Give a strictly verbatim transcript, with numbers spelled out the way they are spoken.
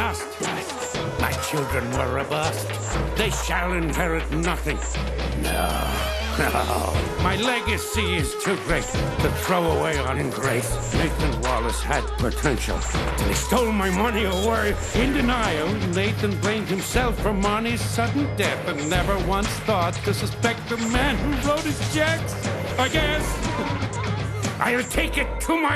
dust. My children were a bust. They shall inherit nothing. No, no. My legacy is too great to throw away on ingrates. Nathan Wallace had potential till he stole my money away. In denial, Nathan blamed himself for Marnie's sudden death and never once thought to suspect the man who wrote his checks. I guess I'll take it to my